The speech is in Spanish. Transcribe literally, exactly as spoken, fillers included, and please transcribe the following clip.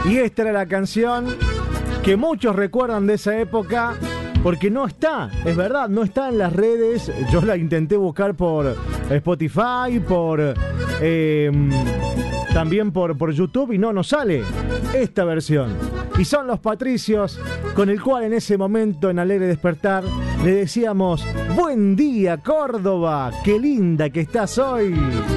Y esta era la canción que muchos recuerdan de esa época, porque no está, es verdad, no está en las redes. Yo la intenté buscar por Spotify, por eh, también por, por YouTube, y no nos sale esta versión. Y son Los Patricios, con el cual en ese momento en Alegre Despertar le decíamos: buen día, Córdoba, qué linda que estás hoy.